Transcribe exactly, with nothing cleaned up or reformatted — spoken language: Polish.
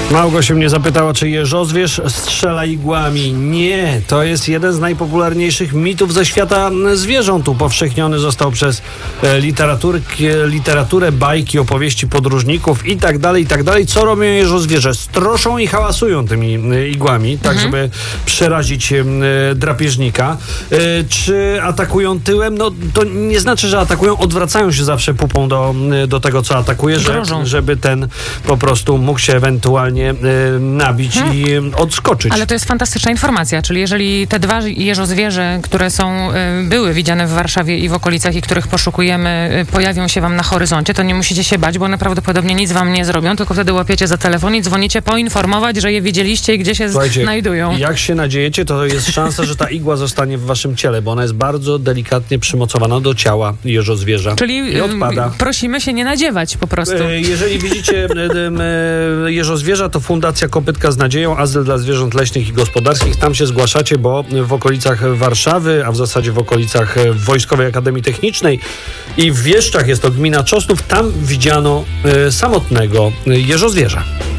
Małgosia mnie zapytała, czy jeżozwierz strzela igłami. Nie, to jest jeden z najpopularniejszych mitów ze świata zwierząt. Upowszechniony został przez literaturę, bajki, opowieści podróżników i tak dalej, i tak dalej. Co robią jeżozwierze? Stroszą i hałasują tymi igłami, tak mhm. żeby przerazić drapieżnika. Czy atakują tyłem? No to nie znaczy, że atakują. Odwracają się zawsze pupą do, do tego, co atakuje, że, żeby ten po prostu mógł się ewentualnie nabić hmm. i odskoczyć. Ale to jest fantastyczna informacja, czyli jeżeli te dwa jeżozwierze, które są, były widziane w Warszawie i w okolicach i których poszukujemy, pojawią się wam na horyzoncie, to nie musicie się bać, bo one prawdopodobnie nic wam nie zrobią, tylko wtedy łapiecie za telefon i dzwonicie poinformować, że je widzieliście i gdzie się Słuchajcie, znajdują. Jak się nadziejecie, to jest szansa, że ta igła zostanie w waszym ciele, bo ona jest bardzo delikatnie przymocowana do ciała jeżozwierza. Czyli i odpada. Prosimy się nie nadziewać po prostu. Jeżeli widzicie jeżozwierza, to Fundacja Kopytka z Nadzieją, azyl dla zwierząt leśnych i gospodarskich. Tam się zgłaszacie, bo w okolicach Warszawy, a w zasadzie w okolicach Wojskowej Akademii Technicznej i w Wieszczach, jest to gmina Czosnów, tam widziano y, samotnego jeżozwierza.